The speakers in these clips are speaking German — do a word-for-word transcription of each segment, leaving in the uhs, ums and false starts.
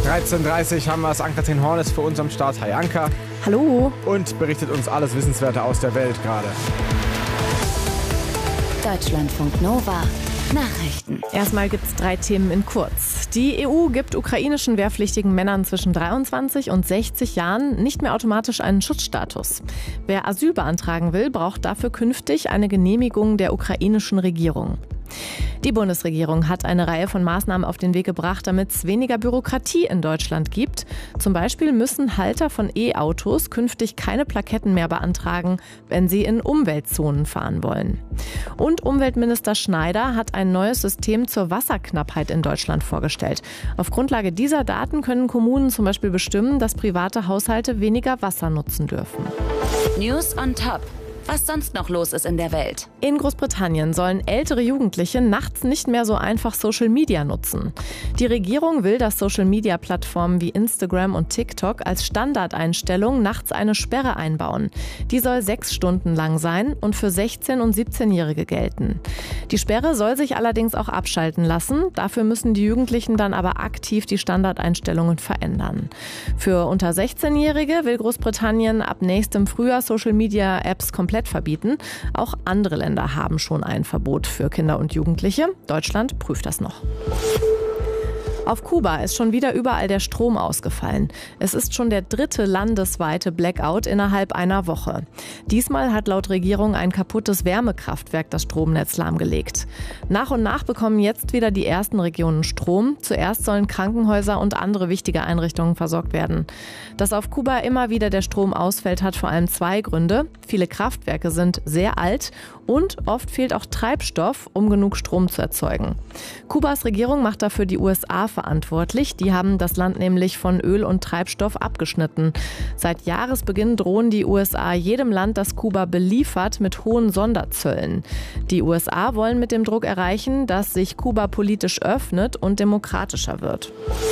dreizehn Uhr dreißig haben wir es. Ann-Kathrin Horn ist für uns am Start. Hi Anka. Hallo. Und berichtet uns alles Wissenswerte aus der Welt gerade. Deutschlandfunk Nova. Nachrichten. Erstmal gibt es drei Themen in kurz. Die E U gibt ukrainischen wehrpflichtigen Männern zwischen dreiundzwanzig und sechzig Jahren nicht mehr automatisch einen Schutzstatus. Wer Asyl beantragen will, braucht dafür künftig eine Genehmigung der ukrainischen Regierung. Die Bundesregierung hat eine Reihe von Maßnahmen auf den Weg gebracht, damit es weniger Bürokratie in Deutschland gibt. Zum Beispiel müssen Halter von E-Autos künftig keine Plaketten mehr beantragen, wenn sie in Umweltzonen fahren wollen. Und Umweltminister Schneider hat ein neues System zur Wasserknappheit in Deutschland vorgestellt. Auf Grundlage dieser Daten können Kommunen zum Beispiel bestimmen, dass private Haushalte weniger Wasser nutzen dürfen. News on Top. Was sonst noch los ist in der Welt. In Großbritannien sollen ältere Jugendliche nachts nicht mehr so einfach Social Media nutzen. Die Regierung will, dass Social Media Plattformen wie Instagram und TikTok als Standardeinstellung nachts eine Sperre einbauen. Die soll sechs Stunden lang sein und für sechzehn- und siebzehnjährige gelten. Die Sperre soll sich allerdings auch abschalten lassen. Dafür müssen die Jugendlichen dann aber aktiv die Standardeinstellungen verändern. Für unter sechzehnjährige will Großbritannien ab nächstem Frühjahr Social Media Apps komplett verbieten. Auch andere Länder haben schon ein Verbot für Kinder und Jugendliche. Deutschland prüft das noch. Auf Kuba ist schon wieder überall der Strom ausgefallen. Es ist schon der dritte landesweite Blackout innerhalb einer Woche. Diesmal hat laut Regierung ein kaputtes Wärmekraftwerk das Stromnetz lahmgelegt. Nach und nach bekommen jetzt wieder die ersten Regionen Strom. Zuerst sollen Krankenhäuser und andere wichtige Einrichtungen versorgt werden. Dass auf Kuba immer wieder der Strom ausfällt, hat vor allem zwei Gründe. Viele Kraftwerke sind sehr alt und oft fehlt auch Treibstoff, um genug Strom zu erzeugen. Kubas Regierung macht dafür die U S A verantwortlich. Die haben das Land nämlich von Öl und Treibstoff abgeschnitten. Seit Jahresbeginn drohen die U S A jedem Land, das Kuba beliefert, mit hohen Sonderzöllen. Die U S A wollen mit dem Druck erreichen, dass sich Kuba politisch öffnet und demokratischer wird.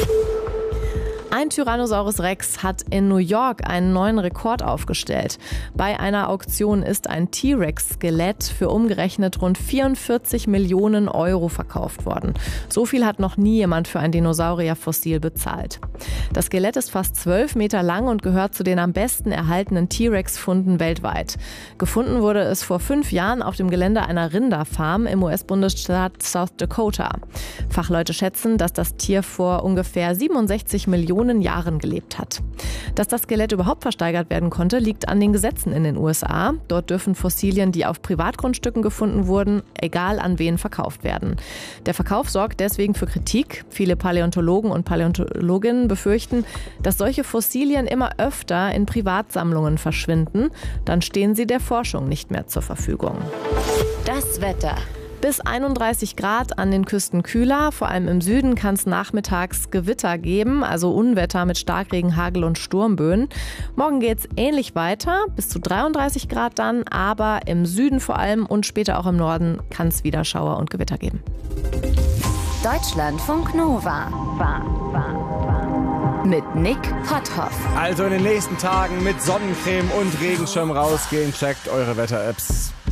Ein Tyrannosaurus Rex hat in New York einen neuen Rekord aufgestellt. Bei einer Auktion ist ein T-Rex-Skelett für umgerechnet rund vierundvierzig Millionen Euro verkauft worden. So viel hat noch nie jemand für ein Dinosaurierfossil bezahlt. Das Skelett ist fast zwölf Meter lang und gehört zu den am besten erhaltenen T-Rex-Funden weltweit. Gefunden wurde es vor fünf Jahren auf dem Gelände einer Rinderfarm im U S-Bundesstaat South Dakota. Fachleute schätzen, dass das Tier vor ungefähr siebenundsechzig Millionen Jahren gelebt hat. Dass das Skelett überhaupt versteigert werden konnte, liegt an den Gesetzen in den U S A. Dort dürfen Fossilien, die auf Privatgrundstücken gefunden wurden, egal an wen verkauft werden. Der Verkauf sorgt deswegen für Kritik. Viele Paläontologen und Paläontologinnen befürchten, dass solche Fossilien immer öfter in Privatsammlungen verschwinden. Dann stehen sie der Forschung nicht mehr zur Verfügung. Das Wetter. Bis einunddreißig Grad, an den Küsten kühler. Vor allem im Süden kann es nachmittags Gewitter geben, also Unwetter mit Starkregen, Hagel und Sturmböen. Morgen geht es ähnlich weiter, bis zu dreiunddreißig Grad dann, aber im Süden vor allem und später auch im Norden kann es wieder Schauer und Gewitter geben. Deutschlandfunk Nova. Mit Nick Potthoff. Also in den nächsten Tagen mit Sonnencreme und Regenschirm rausgehen. Checkt eure Wetter-Apps.